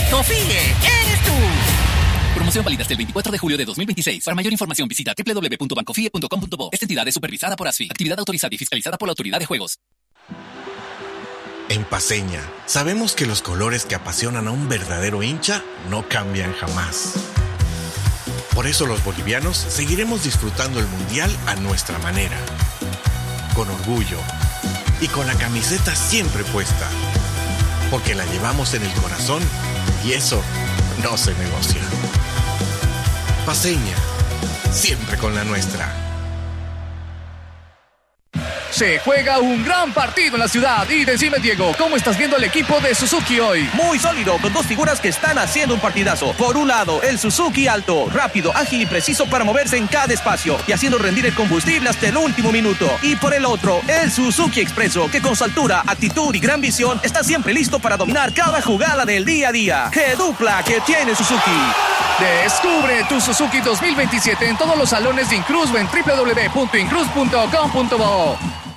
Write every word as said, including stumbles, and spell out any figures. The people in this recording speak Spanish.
Confíe, eres tú. Promoción válida hasta el veinticuatro de julio de dos mil veintiséis. Para mayor información visita doble u doble u doble u punto bancofie punto com punto bo. Esta entidad es supervisada por ASFI. Actividad autorizada y fiscalizada por la Autoridad de Juegos. En Paceña, sabemos que los colores que apasionan a un verdadero hincha no cambian jamás. Por eso los bolivianos seguiremos disfrutando el Mundial a nuestra manera. Con orgullo y con la camiseta siempre puesta. Porque la llevamos en el corazón y eso no se negocia. Paceña, siempre con la nuestra. Se juega un gran partido en la ciudad. Y decime, Diego, ¿cómo estás viendo el equipo de Suzuki hoy? Muy sólido, con dos figuras que están haciendo un partidazo. Por un lado, el Suzuki Alto, rápido, ágil y preciso para moverse en cada espacio y haciendo rendir el combustible hasta el último minuto. Y por el otro, el Suzuki Expresso, que con su altura, actitud y gran visión está siempre listo para dominar cada jugada del día a día. ¡Qué dupla que tiene Suzuki! Descubre tu Suzuki dos mil veintisiete en todos los salones de Incruz o en doble u doble u doble u punto incruz punto com punto bo.